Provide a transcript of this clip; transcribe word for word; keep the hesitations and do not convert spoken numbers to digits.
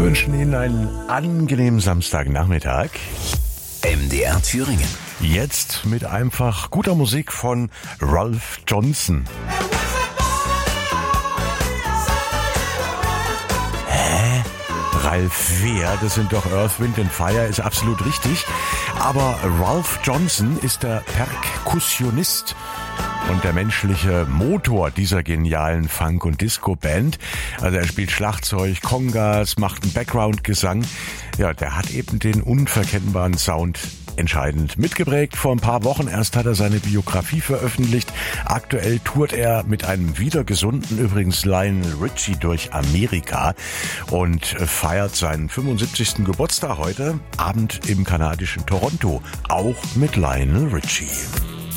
wünschen Ihnen einen angenehmen Samstagnachmittag. M D R Thüringen. Jetzt mit einfach guter Musik von Ralph Johnson. Hä? Ralph wer? Das sind doch Earth, Wind and Fire, ist absolut richtig. Aber Ralph Johnson ist der Perkussionist und der menschliche Motor dieser genialen Funk- und Disco-Band. Also er spielt Schlagzeug, Congas, macht einen Background-Gesang. Ja, der hat eben den unverkennbaren Sound entscheidend mitgeprägt. Vor ein paar Wochen erst hat er seine Biografie veröffentlicht. Aktuell tourt er mit einem wieder gesunden, übrigens Lionel Richie, durch Amerika und feiert seinen fünfundsiebzigsten Geburtstag heute Abend im kanadischen Toronto, auch mit Lionel Richie.